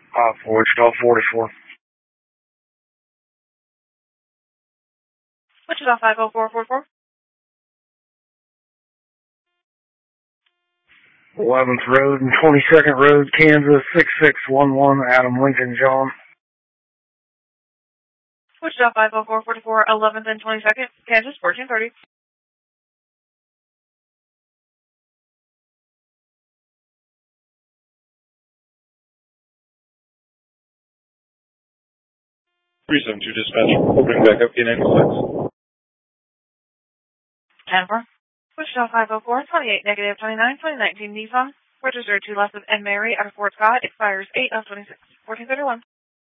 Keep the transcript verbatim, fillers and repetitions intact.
Uh, for Wichita forty-four. Wichita five oh four four four. eleventh Road and twenty-second Road, Kansas, six six one one, Adam Lincoln John. Wichita five oh four four four, eleventh and twenty-second, Kansas, fourteen thirty. three seven two dispatch, opening back up, K ninety-six. ten four. Wichita five oh four, twenty-eight, negative twenty-nine, twenty nineteen Nissan, registered to Lesson and Mary out of Fort Scott, expires eight of twenty-six, fourteen thirty-one.